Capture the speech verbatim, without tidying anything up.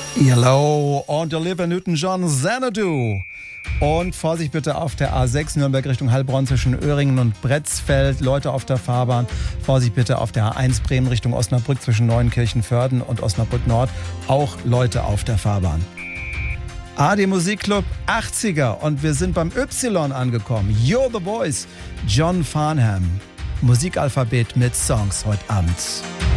Hello und Olivia Newton-John, Xanadu. Und Vorsicht bitte auf der A sechs Nürnberg Richtung Heilbronn zwischen Öhringen und Bretzfeld. Leute auf der Fahrbahn. Vorsicht bitte auf der A eins Bremen Richtung Osnabrück zwischen Neuenkirchen-Vörden und Osnabrück Nord. Auch Leute auf der Fahrbahn. A D Musikclub achtziger und wir sind beim Y angekommen. You're the Voice, John Farnham. Musikalphabet mit Songs heute Abend.